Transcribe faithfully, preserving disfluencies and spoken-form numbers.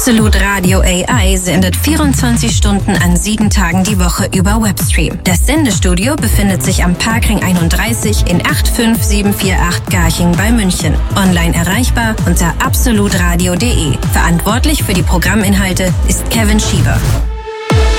Absolut Radio A I sendet vierundzwanzig Stunden an sieben Tagen die Woche über Webstream. Das Sendestudio befindet sich am Parkring einunddreißig in acht fünf sieben vier acht Garching bei München. Online erreichbar unter absolutradio punkt de. Verantwortlich für die Programminhalte ist Kevin Schieber.